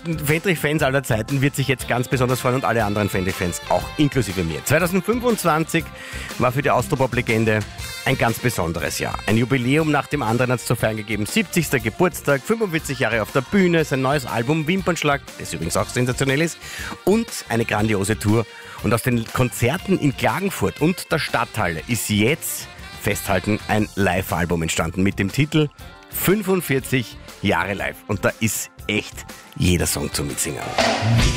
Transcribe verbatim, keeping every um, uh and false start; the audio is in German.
Fendrich-Fans aller Zeiten wird sich jetzt ganz besonders freuen und alle anderen Fendrich-Fans auch, inklusive mir. zweitausendfünfundzwanzig war für die Austropop-Legende ein ganz besonderes Jahr. Ein Jubiläum nach dem anderen hat es zu feiern gegeben. siebzigster Geburtstag, fünfundvierzig Jahre auf der Bühne, sein neues Album Wimpernschlag, das übrigens auch sensationell ist, und eine grandiose Tour. Und aus den Konzerten in Klagenfurt und der Stadthalle ist jetzt, festhalten, ein Live-Album entstanden mit dem Titel fünfundvierzig Jahre live. Und da ist echt jeder Song zum Mitsingen.